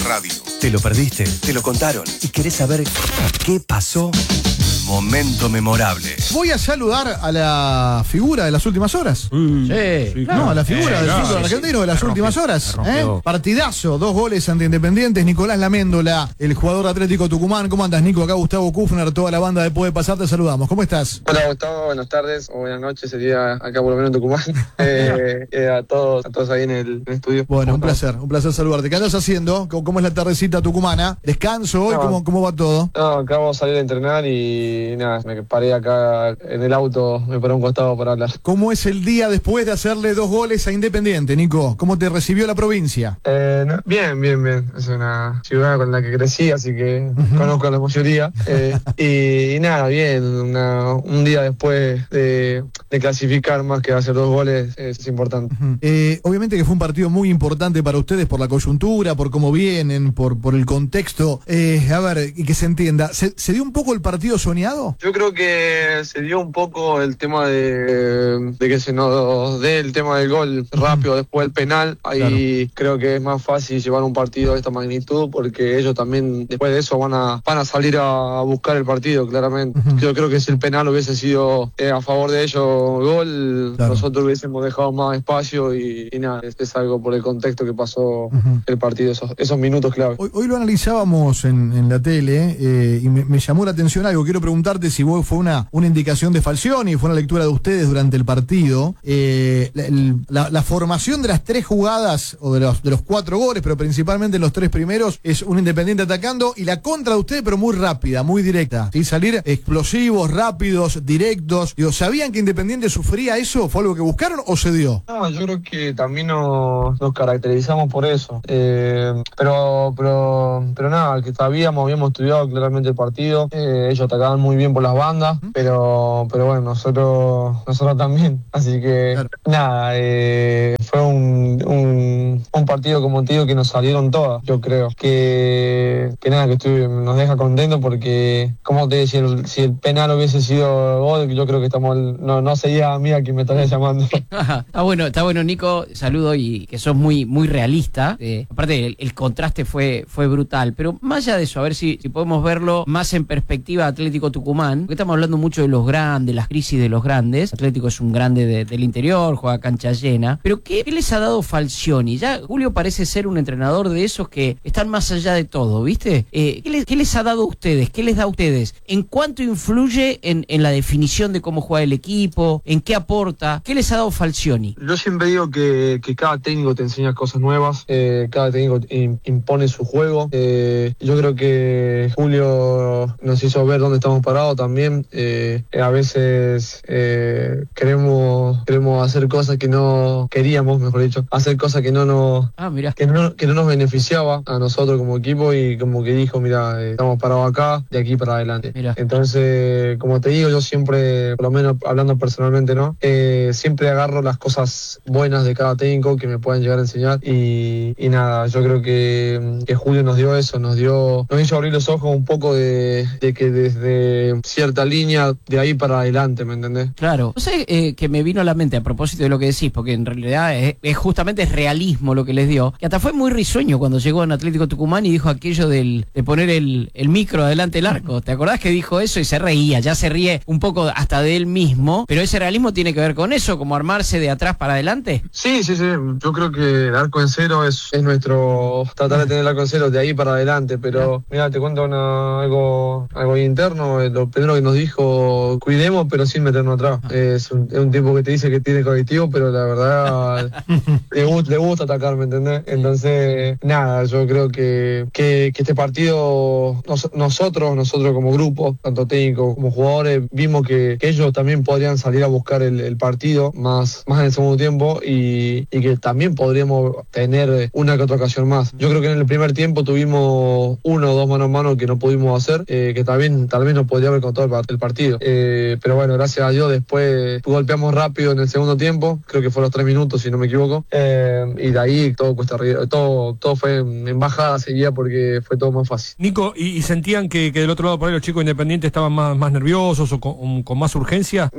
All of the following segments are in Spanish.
radio. ¿Te lo perdiste? ¿Te lo contaron? ¿Y querés saber qué pasó? Momento memorable. Voy a saludar a la figura de las últimas horas. No, a la figura del fútbol argentino de las últimas horas. Partidazo, 2 goles ante Independientes. Nicolás Laméndola, el jugador de Atlético Tucumán. ¿Cómo andas, Nico? Acá Gustavo Kufner, toda la banda de Puede Pasar, te saludamos. ¿Cómo estás? Hola, Gustavo, buenas tardes o buenas noches, sería acá por lo menos en Tucumán. A todos ahí en el estudio. Bueno, un placer saludarte. ¿Qué andas haciendo? ¿Cómo es la tardecita tucumana? ¿Descanso hoy? No. ¿Cómo va todo? No, acabo de salir a entrenar y nada, me paré acá en el auto, me paré a un costado para hablar. ¿Cómo es el día después de hacerle 2 goles a Independiente, Nico? ¿Cómo te recibió la provincia? Bien. Es una ciudad con la que crecí, así que conozco a la mayoría. Y nada, bien. Un día después de clasificar, más que hacer 2 goles, es importante. Obviamente que fue un partido muy importante para ustedes por la coyuntura, por cómo vienen, por el contexto. A ver, y que se entienda, ¿se dio un poco el partido soñado? Yo creo que se dio un poco el tema de que se nos dé el tema del gol rápido después del penal. Ahí creo que es más fácil llevar un partido de esta magnitud, porque ellos también después de eso van a salir a buscar el partido, claramente. Yo creo que si el penal hubiese sido a favor de ellos gol, nosotros hubiésemos dejado más espacio y nada, es algo por el contexto que pasó el partido, esos minutos clave. Hoy lo analizábamos en la tele y me llamó la atención algo. Quiero preguntarte si fue una indicación de Falcioni, fue una lectura de ustedes durante el partido. La formación de las 3 jugadas, o de los 4 goles, pero principalmente en los 3 primeros, es un Independiente atacando y la contra de ustedes, pero muy rápida, muy directa. ¿Sí? Salir explosivos, rápidos, directos. ¿Sabían que Independiente sufría eso? ¿Fue algo que buscaron o se dio? No, yo creo que también nos caracterizamos por eso. Pero nada, que habíamos estudiado claramente el partido. Ellos atacaban muy bien por las bandas, pero bueno, nosotros también. Así que nada, fue un partido, como te digo, que nos salieron todas. Yo creo que nos deja contentos porque, como te decía, si el penal hubiese sido gol, yo creo que no sería a mí a quien me estaría llamando. Está bueno, Nico, saludo y que sos muy realista. Aparte, el contraste fue brutal, pero más allá de eso, a ver si podemos verlo más en perspectiva Atlético Tucumán, porque estamos hablando mucho de los grandes, las crisis de los grandes. Atlético es un grande del interior, juega cancha llena, pero ¿qué les ha dado Falcioni? Ya Julio parece ser un entrenador de esos que están más allá de todo, ¿viste? ¿Qué les ha dado a ustedes? ¿Qué les da a ustedes? ¿En cuánto influye en la definición de cómo juega el equipo? ¿En qué aporta? ¿Qué les ha dado Falcioni? Yo siempre digo que cada técnico te enseña cosas nuevas, cada técnico impone su juego. Yo creo que Julio nos hizo ver dónde estamos parados también. A veces queremos hacer cosas que no queríamos, mejor dicho, hacer cosas que no nos beneficiaba a nosotros como equipo, y como que dijo, mira, estamos parados acá, de aquí para adelante. Mira. Entonces, como te digo, yo siempre, por lo menos hablando personalmente, ¿no? Siempre agarro las cosas buenas de cada técnico que me puedan llegar a enseñar, y nada, yo creo que Julio nos dio eso, nos hizo abrir los ojos un poco de que desde cierta línea de ahí para adelante, ¿me entendés? Claro. No sé, que me vino a la mente a propósito de lo que decís, porque en realidad justamente es realismo lo que les dio, que hasta fue muy risueño cuando llegó en Atlético Tucumán y dijo aquello de poner el micro adelante del arco. ¿Te acordás que dijo eso? Y se reía, ya se ríe un poco hasta de él mismo, pero ese realismo tiene que ver con eso, como armarse de atrás para adelante. Sí, yo creo que el arco en cero es nuestro, tratar de tener el arco en cero de ahí para adelante, pero mira, te cuento algo interno. Lo primero que nos dijo, cuidemos pero sin meternos atrás. Es un tipo que te dice que tiene colectivo, pero la verdad le gusta atacar, ¿me entendés? Entonces, nada, yo creo que este partido, nosotros como grupo, tanto técnicos como jugadores, vimos que ellos también podrían salir a buscar el partido más en el segundo tiempo, y que también podríamos tener una que otra ocasión más. Yo creo que en el primer tiempo tuvimos 1 o 2 mano a mano que no pudimos hacer, que tal vez nos podría haber contado el partido. Pero bueno, gracias a Dios después golpeamos rápido en el segundo tiempo, creo que fue los 3 minutos si no me equivoco, y de ahí todo cuesta arriba, todo fue en bajada seguida porque fue todo más fácil. Nico, ¿y sentían que del otro lado por ahí los chicos independientes estaban más nerviosos o con más urgencia? Mira, yo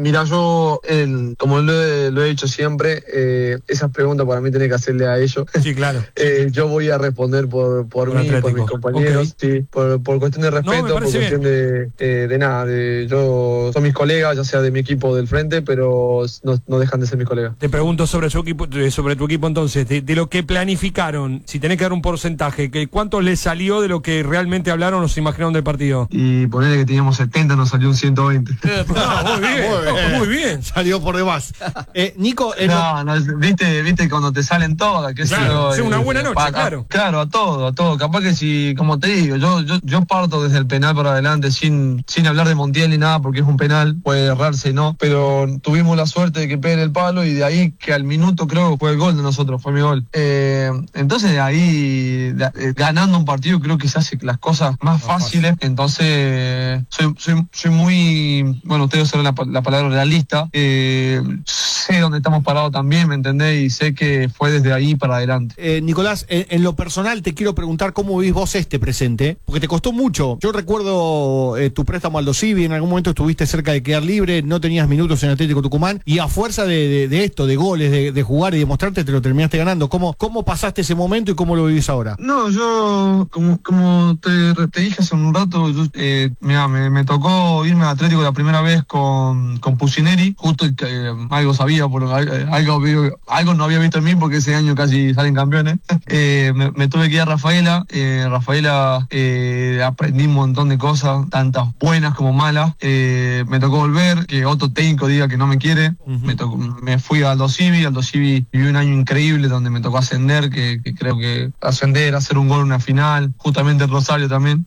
yo, como lo he dicho siempre, esas preguntas para mí tenés que hacerle a ellos. Sí, claro. Yo voy a responder por mí, Atlético. por mis compañeros, sí, por cuestión de respeto, por cuestión de nada. Yo son mis colegas, ya sea de mi equipo del frente, pero no dejan de ser mis colegas. Te pregunto sobre tu equipo entonces, de lo que planificaron, si tenés que dar un porcentaje, ¿cuánto les salió de lo que realmente hablaron o se imaginaron del partido? Y ponerle que teníamos 70, nos salió un 120. Muy bien. Salió por demás. Nico, viste cuando te salen todas, que claro, es una buena noche, claro. Claro, a todo. Capaz que si, como te digo, yo parto desde el penal para adelante sin hablar de Montiel ni nada, porque es un penal, puede errarse, ¿no? Pero tuvimos la suerte de que pegue el palo y de ahí que al minuto creo que fue el gol de nosotros, fue mi gol. Entonces de ahí, ganando un partido, creo que se hacen las cosas más fáciles. Entonces, soy muy, bueno, ustedes saben la palabra realista. Sé dónde estamos parados también, ¿me entendés? Y sé que fue desde ahí para adelante. Nicolás, en lo personal te quiero preguntar cómo vivís vos este presente, porque te costó mucho. Yo recuerdo tu préstamo al Aldo Civi, en algún momento estuviste cerca de quedar libre, no tenías minutos en Atlético Tucumán, y a fuerza de esto, de goles, de jugar y de mostrarte, te lo terminaste ganando. ¿Cómo pasaste ese momento y cómo lo vivís ahora? No, yo, como te dije hace un rato, me tocó irme a Atlético la primera vez con Pusineri, justo algo sabía, algo no había visto en mí porque ese año casi salen campeones. Me tuve que ir a Rafaela. Rafaela aprendí un montón de cosas, tantas buenas como malas. Me tocó volver, que otro técnico diga que no me quiere. Me fui a Aldo Civi viví un año increíble donde me tocó ascender, que creo que ascender, hacer un gol en una final, justamente en Rosario también.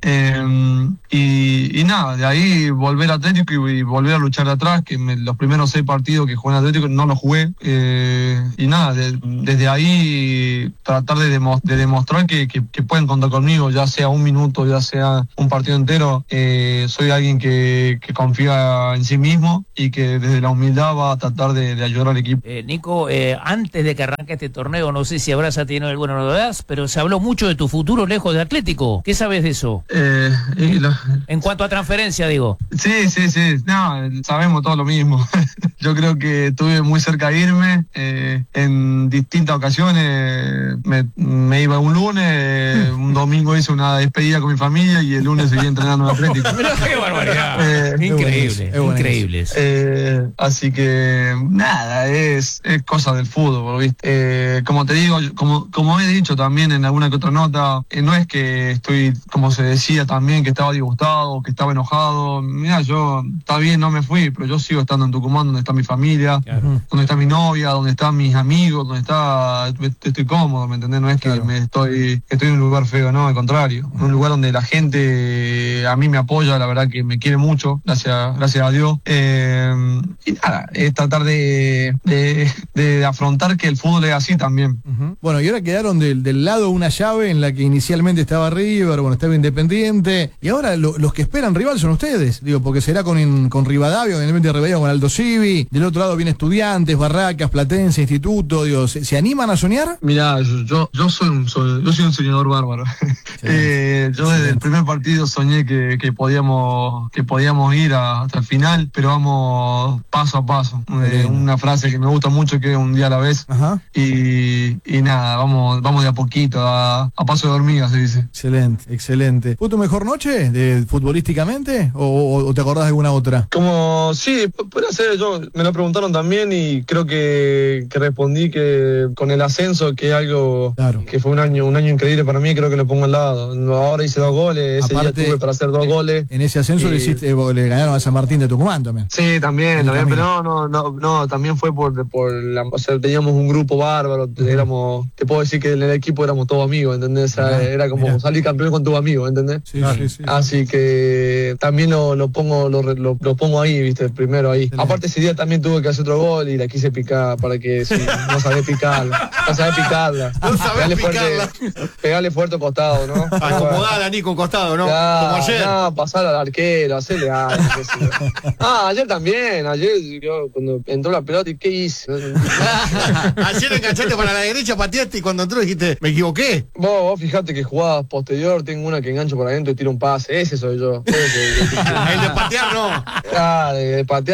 Y nada, de ahí volver a Atlético y volver a luchar de atrás, que los primeros 6 partidos que jugué en Atlético no los jugué. Y nada, desde ahí tratar de demostrar que pueden contar conmigo, ya sea un minuto, ya sea un partido entero. Soy alguien que confía en sí mismo y que desde la humildad va a tratar de ayudar al equipo. Nico, antes de que arranque este torneo, no sé si habrás tenido alguna novedad, pero se habló mucho de tu futuro lejos de Atlético. ¿Qué sabes de eso? En cuanto a transferencia, digo. Sí. No, sabemos todo lo mismo. Yo creo que estuve muy cerca de irme. En distintas ocasiones me iba un lunes, un domingo hice una despedida con mi familia y el lunes seguí entrenando en Atlético. ¡Qué barbaridad! Increíble. Así que nada, es cosa del fútbol, ¿viste? Como te digo, como he dicho también en alguna que otra nota, no es que estoy, como se decía también, que estaba disgustado, que estaba enojado. Mira, yo, está bien, no me fui, pero yo sigo estando en Tucumán, donde está mi familia, donde está mi novia, donde están mis amigos, donde estoy cómodo, ¿me entendés? No es que estoy en un lugar feo, no, al contrario. Un lugar donde la gente a mí me apoya, la verdad que me quiere mucho, gracias a Dios. Y nada, es tratar de afrontar que el fútbol es así también. Bueno, y ahora quedaron del lado una llave en la que inicialmente estaba River, estaba Independiente, y ahora los que esperan rival son ustedes, digo, porque será con Rivadavia, obviamente Rivadavia con Aldo Civi, del otro lado viene Estudiantes, Barracas, Platense, Instituto, digo, ¿se animan a soñar? Mirá, yo soy un soñador bárbaro. Yo desde el primer partido soñé que podíamos ir hasta el final, pero vamos paso a paso. Una frase que me gusta mucho, que es un día a la vez. Y nada, vamos de a poquito, a paso de hormiga, se dice. Excelente. ¿Fue tu mejor noche futbolísticamente o te acordás de alguna otra? Como, sí, puede ser. Me lo preguntaron también y creo que respondí que con el ascenso, que es algo que fue un año increíble para mí, creo que lo pongo al lado. Ahora hice 2 goles, ese día tuve para hacer 2 goles. En ese ascenso le ganaron a San Martín de Tucumán también. Sí, también, pero no, también fue o sea, teníamos un grupo bárbaro, te puedo decir que en el equipo éramos todos amigos, ¿entendés? O sea, era como salir campeón con tus amigos, ¿entendés? Sí. Así que también lo pongo ahí, ¿viste? Primero ahí. Aparte ese día también tuve que hacer otro gol y la quise picar para que no sabés picarla. Pegarle fuerte al costado, ¿no? Acomodala, Nico, un costado, ¿no? Ya, como ayer. No, pasar al arquero, hacerle algo. Ayer también. Ayer yo, cuando entró la pelota, ¿y qué hice? Ayer enganchaste para la derecha, pateaste y cuando entró dijiste, me equivoqué. Vos fijate que jugadas posterior, tengo una que engancho por adentro y tiro un pase. Ese soy yo. El de patear no. Claro, de patear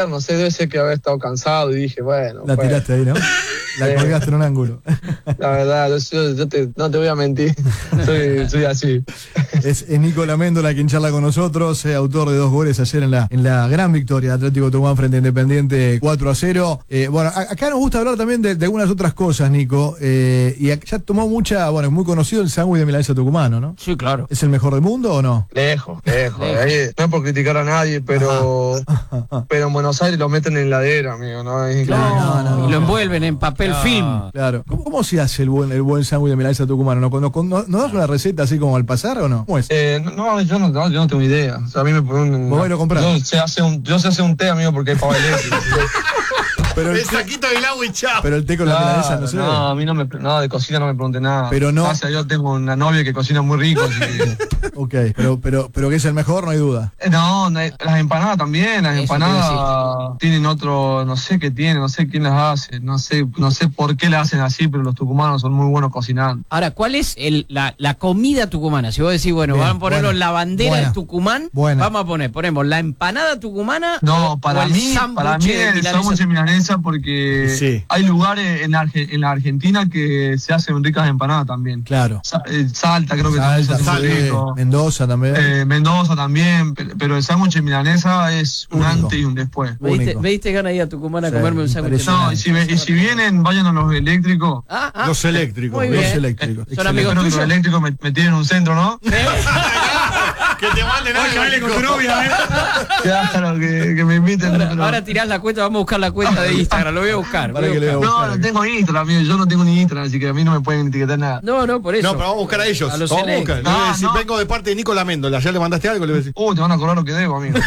tirar, no sé, debe ser que había estado cansado y dije, bueno. La tiraste ahí, ¿no? La colgaste en un ángulo. La verdad, no te voy a mentir, soy así. Es Nico Amendola quien charla con nosotros, autor de 2 goles ayer en la gran victoria de Atlético Tucumán frente a Independiente 4-0. Bueno, acá nos gusta hablar también de algunas otras cosas, Nico, y ya tomó es muy conocido el sándwich de milanesa tucumano, ¿no? Sí, claro. ¿Es el mejor del mundo o no? Lejos. Ahí, no es por criticar a nadie, pero en Buenos Aires lo meten en la heladera, amigo, ¿no? Es No. Y lo envuelven en papel film. Claro. ¿Cómo se hace el buen sándwich de milanesa tucumano? ¿No das una receta así como al pasar o no? ¿Cómo es? Yo no tengo idea. O sea, a mí me ponen Vos lo comprás. Yo sé hacer un té, amigo, porque hay pavo eléctrico. Pero El saquito del agua y chao. Pero el té con la milanesa no sé. No, a mí de cocina no me pregunte nada. Pero no. Gracias a Dios tengo una novia que cocina muy rico, así que... Ok, pero que es el mejor, no hay duda. No, las empanadas también, las empanadas tienen otro, no sé qué tienen, no sé quién las hace, no sé por qué las hacen así, pero los tucumanos son muy buenos cocinando. Ahora, ¿cuál es la comida tucumana? Si vos decís, Bien, van a ponerlo en la bandera buena, de Tucumán, buena. vamos a ponemos la empanada tucumana. No, para mí el sándwich de milanesa, porque Sí. hay lugares en la Argentina que se hacen ricas empanadas también. Claro. Salta creo que también se hace muy rico. Mendoza también. Mendoza también, pero el sándwich de milanesa es un Único. antes y un después. Único. ¿Me diste ganas de ir a Tucumán a Sí, comerme un me sándwich? parece. No, y si vienen, vayan a los eléctricos. Los eléctricos. Muy Los bien. eléctricos. Son Excelente. amigos Espero que los tuyos. eléctricos me tienen un centro, ¿no? Que te manden algo con tu novia, Claro, que me inviten. pero- Ahora tirás la cuenta, vamos a buscar la cuenta de Instagram, lo voy a buscar. Para voy a que le buscar. haga- No, no tengo Instagram, amigo. Yo no tengo ni Instagram, así que a mí no me pueden etiquetar nada. No, por eso. No, pero vamos a buscar a ellos. A los Vamos a buscar. electos. Le voy a decir, No. vengo de parte de Nico Amendola. ¿Ya le mandaste algo? Le voy a decir. Te van a cobrar lo que debo, amigo.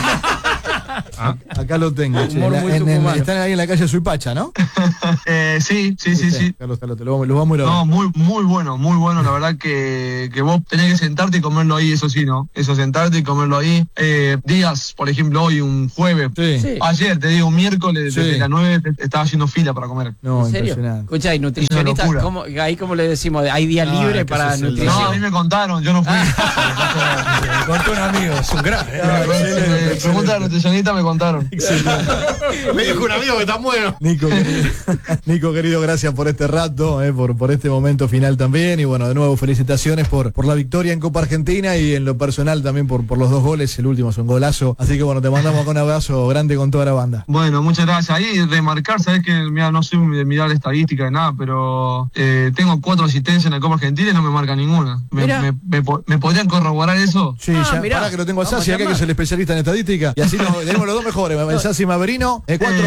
Acá lo tengo. che. Humor muy tucumano. Están ahí en la calle Suipacha, ¿no? Sí. Carlos, lo vamos a ir a ver. No, muy bueno. La verdad que vos tenés que sentarte y comerlo ahí, eso sí, ¿no? Eso, sentarte y comerlo ahí. Días, por ejemplo, hoy, un jueves. Sí. Sí. Ayer, te digo, un miércoles, Sí. desde las 9 estaba haciendo fila para comer. No, ¿En serio? impresionante. Escucha, y nutricionista, Es una ¿cómo le decimos? ¿Hay día libre que para ese es el No, a nutrición? mí me contaron, yo no fui. Contó un amigo, es un gran. Pregunta de nutricionista, me contaron. Me dijo un amigo que está bueno. Nico, querido, gracias por este rato, por este momento final también. Y bueno, de nuevo, felicitaciones por la victoria en Copa Argentina y en lo personal también por los 2 goles. El último es un golazo. Así que bueno, te mandamos con un abrazo grande con toda la banda. Bueno, muchas gracias. Ahí remarcar, sabes que mira, no soy de mirar estadística de nada, pero tengo 4 asistencias en la Copa Argentina y no me marca ninguna. ¿Me podrían corroborar eso? Sí, ya, mirá. pará que lo tengo a Vamos Sassi a acá, que llamar. es el especialista en estadística. Y así tenemos los 2 mejores, el Sassi Maverino,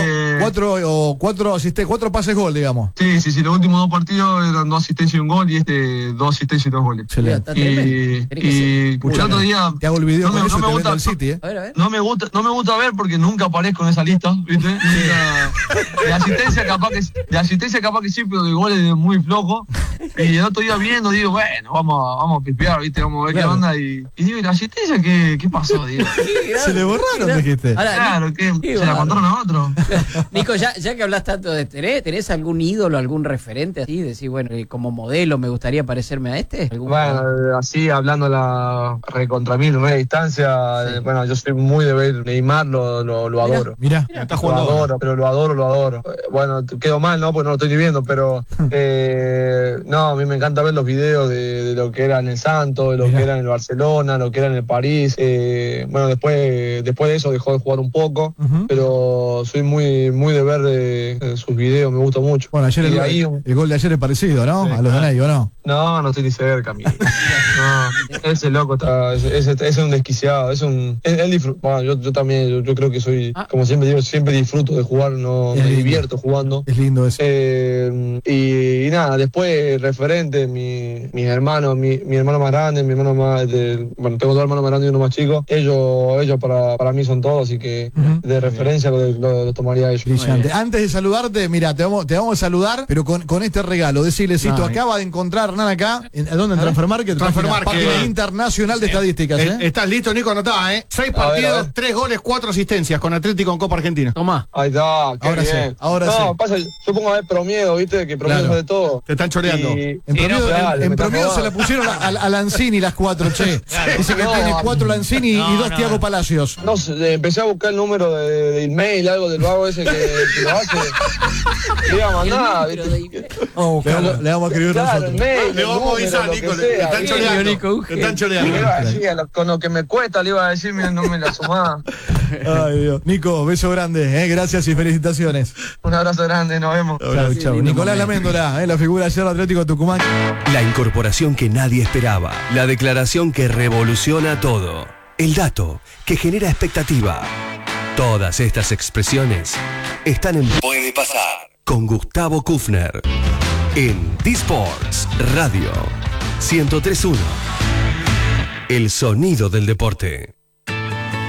4 pases gol, digamos. Sí, los últimos 2 partidos eran 2 asistencias y un gol, y 2 asistencias y 2 goles. Excelente. Está tremendo. Y Tiene que ser. el otro día Te hago el video no con me- eso no y me te vendo gusta- al City, A ver, a ver. no me gusta ver porque nunca aparezco en esa lista, ¿viste? De asistencia capaz que sí, pero de goles muy flojo. Y el otro día viendo, digo, bueno, vamos a pispear, ¿viste? Vamos a ver Claro. qué onda. Y digo, ¿y la asistencia qué pasó? Digo, Se le borraron, dijiste. Ahora, claro, qué ¿se la contaron a otro? Nico, ya que hablas tanto de ¿tenés algún ídolo, algún referente así? Decir, bueno, como modelo me gustaría parecerme a este. ¿Algún Bueno, así hablando la recontra mil, re distancia, bueno, yo soy muy de ver Neymar, lo adoro. Mirá. Está Lo jugando ahora. adoro, pero lo adoro. Bueno, quedo mal, ¿no? Pues no lo estoy ni viendo, pero no, a mí me encanta ver los videos de lo que era en el Santos, de lo que era en el Barcelona, lo que era en el París. Bueno, después de eso dejó de jugar un poco, Ujú. pero soy muy de ver sus videos, me gusta mucho. Bueno, ayer Y ahí el gol de ayer es parecido, ¿no? Sí, A los de Ney, ¿o no? No estoy ni cerca, amigo. No, ese loco ese es un desquiciado, él disfruta. Bueno, yo también, yo creo que soy, como siempre digo, siempre disfruto de jugar, no Es me lindo. divierto jugando. Es lindo eso. Y nada, después referente, mi hermano más grande, mi hermano más, bueno, tengo 2 hermanos más grandes y uno más chico, ellos para mí son todos, así que Ujú. de referencia lo tomaría a ellos. Brillante. Antes de saludarte, mira, te vamos a saludar, pero con este regalo. Decirle, Cito, No, acaba de encontrar Hernán acá. ¿A dónde? ¿En Transfer Market? Transfer Market. Página de internacional de estadísticas, ¿eh? ¿Estás listo, Nico? Anotá, 6 partidos, 3 goles, 4 asistencias con Atlético en Copa Argentina. Tomá. Ahí está, qué Ahora sí, bien. ahora no, sí. pasa, yo pongo a ver promiedo, ¿viste? Que promiedo Claro. de todo. Te están choreando. Y- En promedio, dale, en me promedio está se la pusieron a Lanzini las 4, che. Dice que No, tiene 4 Lanzini y no, 2 no. Thiago Palacios. No sé, empecé a buscar el número de email, algo del vago ese que lo hace. Le iba a mandar, ¿viste? Le vamos a escribir Claro, el nosotros. mail, Le el vamos a número, avisar, lo Nico. que Te sea, están ¿viste? choreando. Te están Le choreando. iba a decir, con lo que me cuesta, le iba a decir, mira, no me la sumaba. Ay, Dios. Nico, beso grande, gracias y felicitaciones. Un abrazo grande, nos vemos. Chau, chau. Nicolás Laméndola, la figura de Cerro Atlético Tucumán. La incorporación que nadie esperaba. La declaración que revoluciona todo. El dato que genera expectativa. Todas estas expresiones están en Puede Pasar con Gustavo Kufner en D-Sports Radio 103.1. El sonido del deporte.